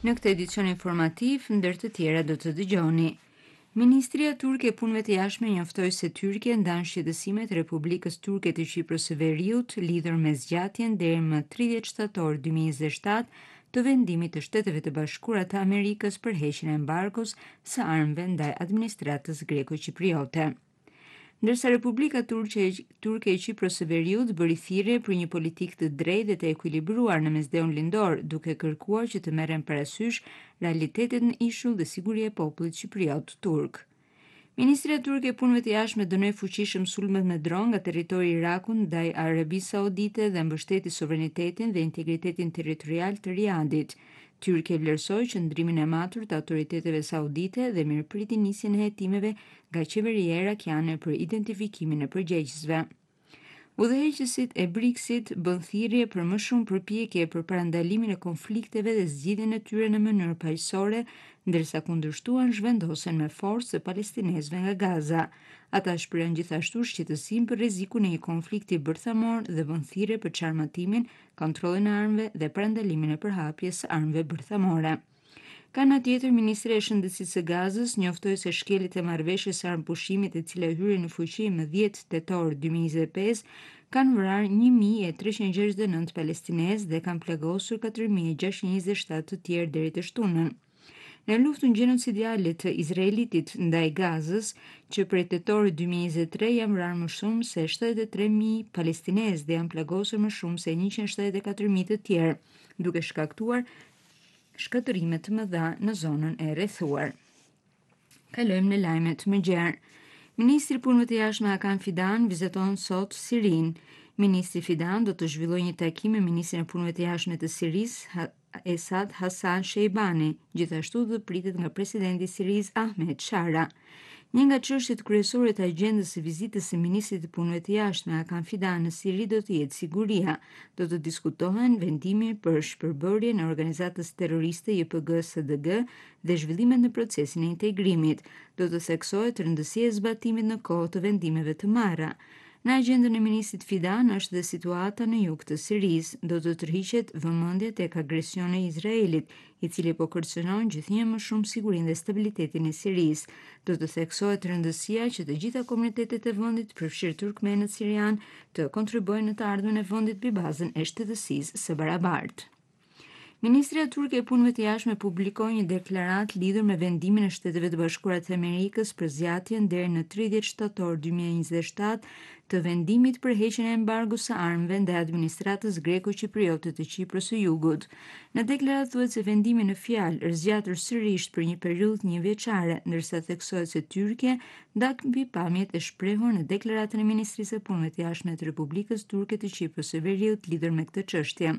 Në këtë edicion informativ, ndër të tjera do të dëgjoni. Ministria turke e punëve të jashtme njoftoi se Tyrkia ndan shqetësimet e Republikës Turke të Qipros së Veriut lidhur me zgjatjen deri më 30 shtator 2027 të vendimit të Shteteve të Bashkuara të Amerikës për heqjen e embargos së armëve ndaj administratës greko-qipriote. Ndërsa Republika Turke e Qipros së Veriut bëri thirrje për një politikë të drejtë dhe të ekuilibruar në mesdheun lindor, duke kërkuar që të merren parasysh realitetet në ishull dhe siguria e popullit qipriot turk. Ministria turke e punëve të jashtme dënoi fuqishëm sulmet me dron nga territori i Irakut ndaj Arabisë Saudite dhe mbështeti sovranitetin dhe integritetin territorial të Riadit. Tyrkia vlerësoi qëndrimin e matur të autoriteteve saudite dhe mirëpriti nisjen e hetimeve nga qeveria irakiane për identifikimin e përgjegjësve. Udhëheqësit e BRICS-it bën thirrje për më shumë përpjekje për parandalimin e konflikteve dhe zgjidhjen e tyre në mënyrë paqësore, ndërsa kundërshtuan zhvendosen me forcë të palestinezëve nga Gaza. Ata shprehen gjithashtu shqetësim për rrezikun e një konflikti bërthamor dhe bën thirrje për çarmatimin, kontrollin e armëve dhe parandalimin e përhapjes së armëve bërthamore. Ka nga tjetër, Ministria e Shëndetësisë së Gazës njoftoi se shkeljet e marrëveshjes së armëpushimit e cila hyri në fuqi më 10 tetor 2025 kanë vrarë 1369 palestinezë dhe kanë plagosur 4627 të tjerë deri të shtunën. Në luftën gjenocidiale të Izraelitit ndaj Gazës, që prej tetorit 2023 janë vrarë më shumë se 73.000 palestinezë dhe janë plagosur më shumë se 174.000 të tjerë, duke shkaktuar shkatërime të mëdha në zonën e rrethuar. Kalojmë në lajmet më gjerë. Ministri i Punëve të Jashtme Hakan Fidan viziton sot Sirinë. Ministri Fidan do të zhvillojë një takim me ministrin e Punëve të Jashtme të Sirisë, Esad Hasan Sheibani, gjithashtu do pritet nga presidenti i Sirisë Ahmed Shara. Një nga çështjet kryesore të agjendës së vizitës së ministrit të Punëve të Jashtme Hakan Fidan në Siri do të jetë siguria. Do të diskutohen vendimi për shpërbërjen e organizatës terroriste JPG-SDG dhe zhvillimet në procesin e integrimit. Do të theksohet rëndësia e zbatimit në kohë të vendimeve të marra. Në agjendën e ministrit Fidan është dhe situata në jug të Sirisë. Do të tërhiqet vëmendja tek agresioni i Izraelit, i cili po kërcënon gjithnjë më shumë sigurinë dhe stabilitetin e Sirisë. Do të theksohet rëndësia që të gjitha komunitetet e vendit, përfshirë turkmenët sirian, të kontribuojnë në të ardhmen e vendit mbi bazën e shtetësisë së barabartë. Ministria turke e punëve të jashtme publikoi një deklaratë lidhur me vendimin e Shteteve të Bashkuara të Amerikës për zgjatjen deri në 30 shtator 2027 të vendimit për heqjen e embargos së armëve ndaj administratës greko-qipriote të Qipros së Jugut. Në deklaratë thuhet se vendimi në fjalë është zgjatur sërish për një periudhë njëvjeçare, ndërsa theksohet se Tyrkia ndak mbipamjet e shprehur në deklaratën e Ministrisë së Punëve të Jashtme të Republikës Turke të Qipros së Veriut lidhur me këtë çështje.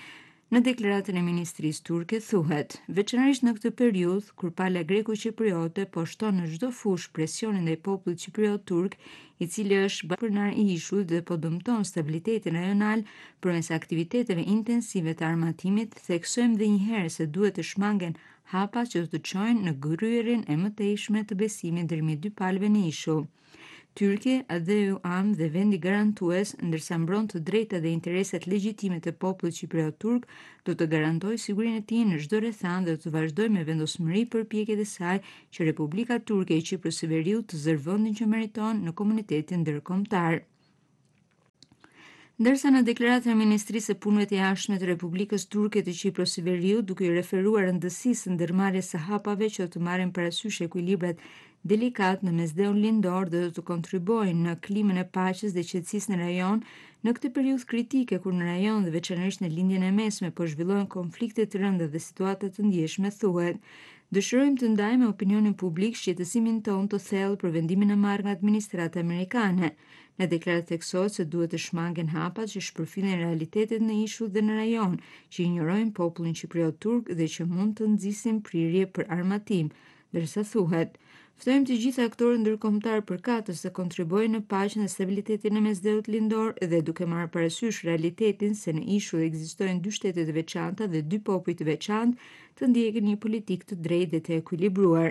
Në deklaratën e Ministrisë turke thuhet, veçanërisht në këtë periudhë kur pala greko-qipriote po shton në çdo fushë presionin ndaj popullit qipriot turk, i cili është bashkëpunar i ishullit dhe po dëmton stabilitetin rajonal përmes aktiviteteve intensive të armatimit, theksojmë dhe një herë se duhet të shmangen hapat që do të çojnë në gryerjen e mëtejshme të besimit ndërmjet dy palëve në ishull. Tyrkia, ADEUAM dhe vendi garantues, ndërsa mbron të drejtat dhe interesat legjitime të popullit qipriot turk, do të garantojë sigurinë e tij në çdo rrethan dhe do të vazhdojë me vendosmëri përpjekjet e saj që Republika Turke e Qipros së Veriut të zërë vendin që meriton në komunitetin ndërkombëtar. Ndërsa në deklaratën e Ministrisë së Punëve të Jashtme të Republikës Turke të Qipros së Veriut, duke i referuar rëndësisë së ndërmarrjes së hapave që do të marrin parasysh ekuilibrat delikat në mesdheun lindor dhe do të kontribuojnë në klimën e paqes dhe qetësisë në rajon, në këtë periudhë kritike kur në rajon dhe veçanërisht në lindjen e mesme po zhvillohen konflikte të rënda dhe situata të ndjeshme, thuhet: dëshirojmë të ndajmë me opinionin publik shqetësimin tonë të thellë për vendimin e marrë nga administrata amerikane. Në deklaratë theksohet se duhet të shmangen hapat që shpërfilin realitetet në ishull dhe në rajon, që injorojnë popullin qipriot turk dhe që mund të nxisin prirje për armatim, ndërsa thuhet: ftojmë të gjitha aktorët ndërkombëtar përkatës të kontribuojnë në paqen dhe stabilitetin e mesdheut lindor dhe duke marrë parasysh realitetin se në ishull ekzistojnë dy shtete të veçanta dhe dy popull të veçantë, të ndjekin një politikë të drejtë dhe të ekuilibruar.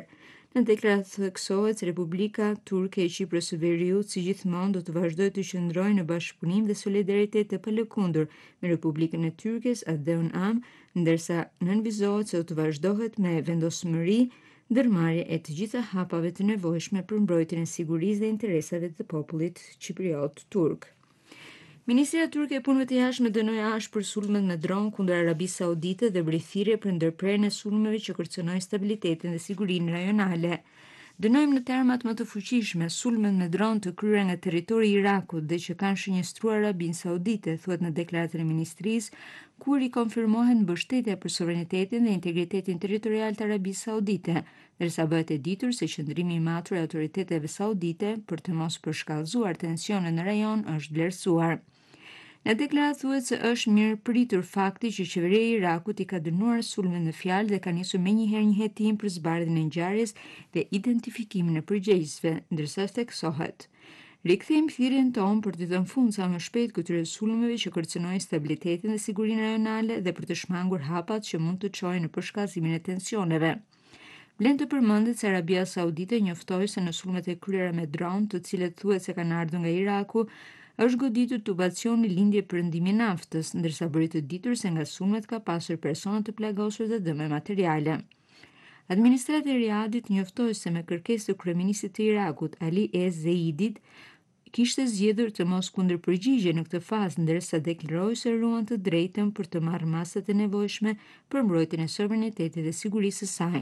Në deklaratë theksohet se Republika Turke e Qipërës së Veriut si gjithmonë do të vazhdojë të qëndrojë në bashkëpunim dhe solidaritet të palëkundur me Republikën e Turqes atë am, ndërsa nënvizohet se do të vazhdohet me vendosmëri ndërmarrje e të gjitha hapave të nevojshme për mbrojtjen e sigurisë dhe interesave të popullit qipriot turk. Ministria turke e punëve të jashtme dënoi ashpër sulmet me dron kundër Arabisë Saudite dhe brithirje për ndërprerjen e sulmeve që kërcënojnë stabilitetin dhe sigurinë rajonale. Dënojmë në termat më të fuqishme sulmet me dron të kryera nga territori i Irakut dhe që kanë shënjestruar Arabinë Saudite, thuhet në deklaratën e ministrisë, ku rikonfirmohet mbështetja për sovranitetin dhe integritetin territorial të Arabisë Saudite, ndërsa bëhet e ditur se qëndrimi i matur i autoriteteve saudite për të mos përshkallëzuar tensionet në rajon është vlerësuar. Në deklaratë thuhet se është mirë pritur fakti që qeveria e Irakut I ka dënuar sulmet në fjalë dhe ka nisur menjëherë një hetim për zbardhjen e ngjarjes dhe identifikimin e përgjegjësve, ndërsa theksohet: Rikthejmë thirrjen tonë për të dhënë fund sa më shpejt këtyre sulmeve që kërcënojnë stabilitetin dhe sigurinë rajonale dhe për të shmangur hapat që mund të çojnë në përshkallëzimin e tensioneve. Vlen të përmendet se Arabia Saudite njoftoi se në sulmet e kryera me dron, të cilët thuhet se kanë ardhur nga Iraku, është goditur tubacioni lindje perëndimi naftës, ndërsa bëri të ditur se nga sulmet ka pasur persona të plagosur dhe dëme materiale. Administrata e Riadit njoftoi se me kërkesë të kryeministit të Irakut Ali Zeidit kishte zgjedhur të mos kundërpërgjigje në këtë fazë, ndërsa deklaroi se ruan të drejtën për të marrë masat e nevojshme për mbrojtjen e sovranitetit dhe sigurisë së saj.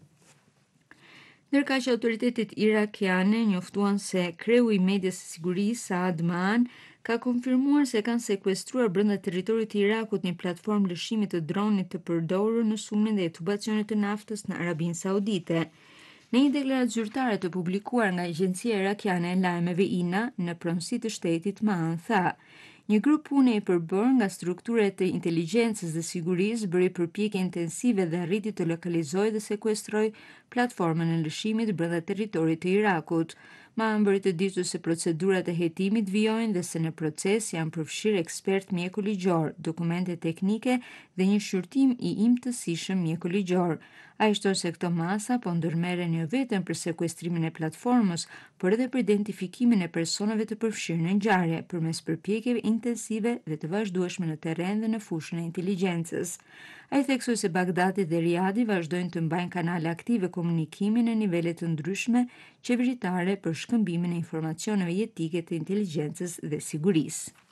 Ndërka që autoritetet irakiane njoftuan se kreu I medias së sigurisë Saad Maan ka konfirmuar se kanë sekuestruar brenda territorit të Irakut një platformë lëshimi të dronit të përdorur në sulmin dhe tubacionet të naftës në Arabinë Saudite. Në një deklaratë zyrtare të publikuar nga Agjencia Irakiane e Lajmeve INA në pronësi të shtetit, Maan tha: Një grup pune I përbërë nga strukturat të inteligjencës dhe sigurisë bëri përpjekje intensive dhe arriti të lokalizojë dhe sekuestrojë platformën e lëshimit brenda territorit të Irakut. Maan bëri të ditur se procedurat e hetimit vijojnë dhe se në proces janë përfshirë ekspert mjekoligjor, dokumente teknike dhe një shqyrtim I imtësishëm mjekoligjor. Ai shtoi se këto masa po ndërmerren jo vetëm për sekuestrimin e platformës, por edhe për identifikimin e personave të përfshirë në ngjarje, përmes përpjekjeve intensive dhe të vazhdueshme në terren dhe në fushën e inteligjencës. Ai theksoi se Bagdadi dhe Riadi vazhdojnë të mbajnë kanale aktive komunikimi në nivele të ndryshme qeveritare për shkëmbimin e informacioneve jetike të inteligjencës dhe sigurisë.